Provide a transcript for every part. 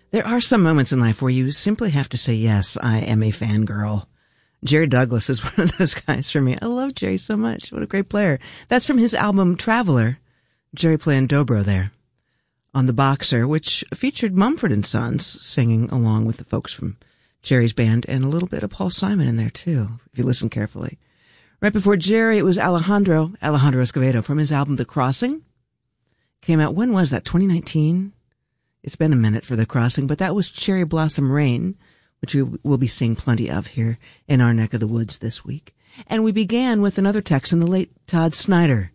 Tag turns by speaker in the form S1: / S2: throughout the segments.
S1: There are some moments in life where you simply have to say, yes, I am a fangirl. Jerry Douglas is one of those guys for me. I love Jerry so much. What a great player. That's from his album Traveler. Jerry playing dobro there on The Boxer, which featured Mumford & Sons singing along with the folks from Jerry's band, and a little bit of Paul Simon in there too, if you listen carefully. Right before Jerry, it was Alejandro Escovedo from his album The Crossing. Came out, when was that, 2019? It's been a minute for The Crossing, but that was Cherry Blossom Rain, which we will be seeing plenty of here in our neck of the woods this week. And we began with another Texan, the late Todd Snider,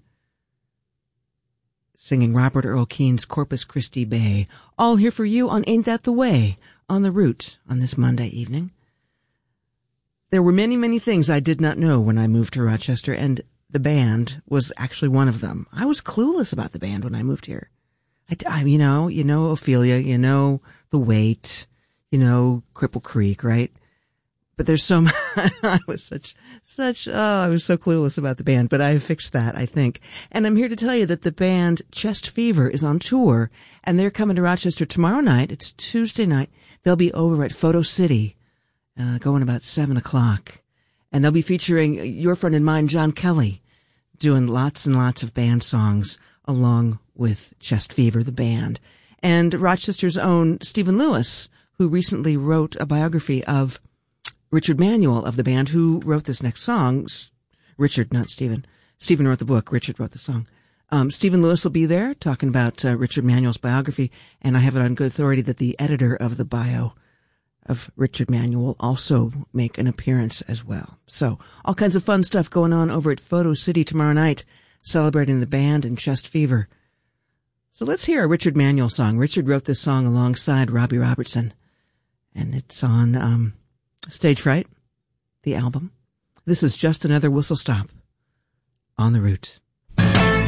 S1: singing Robert Earl Keen's Corpus Christi Bay. All here for you on Ain't That the Way, on the Root on this Monday evening. There were many, many things I did not know when I moved to Rochester, and the band was actually one of them. I was clueless about the band when I moved here. You know Ophelia, you know The Wait, you know Cripple Creek, right? But there's so much, I was I was so clueless about the band, but I fixed that, I think. And I'm here to tell you that the band Chest Fever is on tour, and they're coming to Rochester tomorrow night. It's Tuesday night. They'll be over at Photo City, going about 7:00. And they'll be featuring your friend and mine, John Kelly, doing lots and lots of band songs along with Chest Fever, the band. And Rochester's own Stephen Lewis, who recently wrote a biography of Richard Manuel of the band, who wrote this next song. Richard, not Stephen. Stephen wrote the book. Richard wrote the song. Stephen Lewis will be there talking about Richard Manuel's biography, and I have it on good authority that the editor of the bio of Richard Manuel will also make an appearance as well. So all kinds of fun stuff going on over at Photo City tomorrow night, celebrating the band and Chest Fever. So let's hear a Richard Manuel song. Richard wrote this song alongside Robbie Robertson, and it's on Stage Fright, the album. This is Just Another Whistle Stop on the Route.